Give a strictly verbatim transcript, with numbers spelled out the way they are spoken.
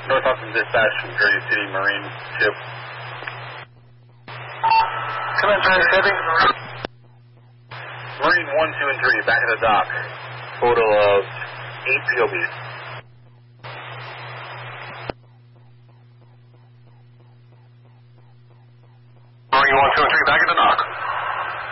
North Austin Dispatch from Jersey City Marine two. Come in, Jersey City. Marine one, two, and three, back at the dock. Total of eight P O Bs.